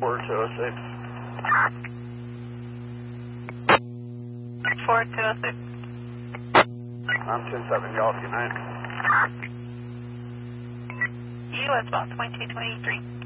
4206. 4206. I'm 10-7, y'all, good night. US 2223.